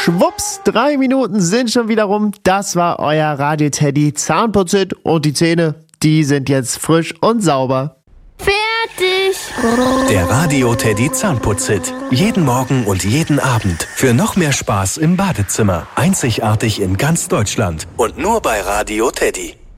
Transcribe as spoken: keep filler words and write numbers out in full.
schwupps, drei Minuten sind schon wieder rum. Das war euer Radio Teddy Zahnputzit und die Zähne, die sind jetzt frisch und sauber. Fertig! Der Radio Teddy Zahnputzit. Jeden Morgen und jeden Abend. Für noch mehr Spaß im Badezimmer. Einzigartig in ganz Deutschland. Und nur bei Radio Teddy.